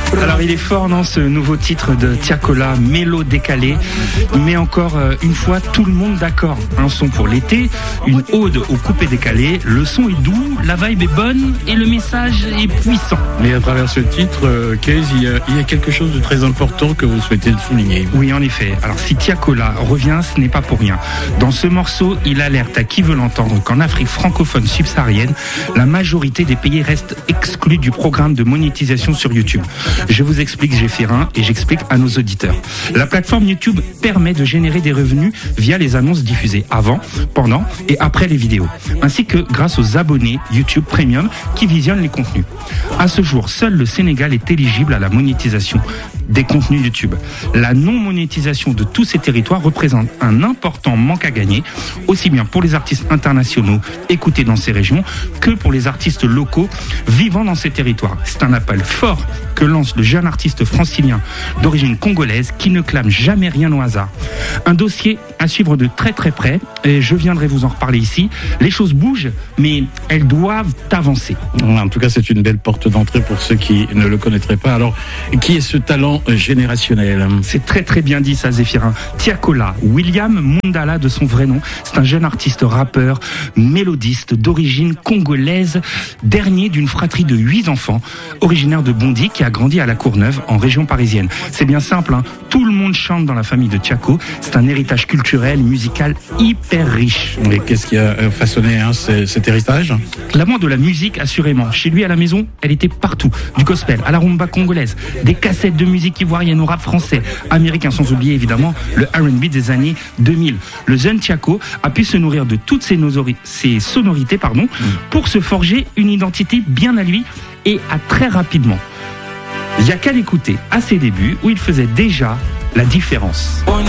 Alors il est fort, non, ce nouveau titre de Tiakola, Mélo décalé. Il met encore une fois tout le monde d'accord. Un son pour l'été, une ode au coupé décalé. Le son est doux, la vibe est bonne et le message est puissant. Mais à travers ce titre, Kees, il y a quelque chose de très important que vous souhaitez souligner. Oui, en effet. Alors si Tiakola revient, ce n'est pas pour rien. Dans ce morceau, il alerte à qui veut l'entendre qu'en Afrique francophone subsaharienne, la majorité des pays restent exclus du programme de monétisation sur YouTube. Je vous explique, Géférin, et j'explique à nos auditeurs. La plateforme YouTube permet de générer des revenus via les annonces diffusées avant, pendant et après les vidéos, ainsi que grâce aux abonnés YouTube Premium qui visionnent les contenus. À ce jour, seul le Sénégal est éligible à la monétisation des contenus YouTube. La non-monétisation de tous ces territoires représente un important manque à gagner, aussi bien pour les artistes internationaux écoutés dans ces régions que pour les artistes locaux vivant dans ces territoires. C'est un appel fort que lance le jeune artiste francilien d'origine congolaise qui ne clame jamais rien au hasard. Un dossier à suivre de très très près et je viendrai vous en reparler ici. Les choses bougent, mais elles doivent avancer. En tout cas, c'est une belle porte d'entrée pour ceux qui ne le connaîtraient pas. Alors, qui est ce talent générationnel? C'est très très bien dit ça, Zéphirin. Tiakola, William Mundala de son vrai nom, c'est un jeune artiste rappeur, mélodiste d'origine congolaise, dernier d'une fratrie de 8 enfants, originaire de Bondy qui a grandi à la Courneuve en région parisienne. C'est bien simple, hein. Tout le monde chante dans la famille de Tiako, c'est un héritage culturel, musical hyper riche. Et qu'est-ce qui a façonné cet héritage? L'amour de la musique, assurément. Chez lui à la maison, elle était partout. Du gospel à la rumba congolaise, des cassettes de musique ivoirienne au rap français, américain, sans oublier évidemment le R&B des années 2000. Le jeune Tiako a pu se nourrir de toutes ces sonorités pour se forger une identité bien à lui et à très rapidement. Il n'y a qu'à l'écouter à ses débuts où il faisait déjà la différence.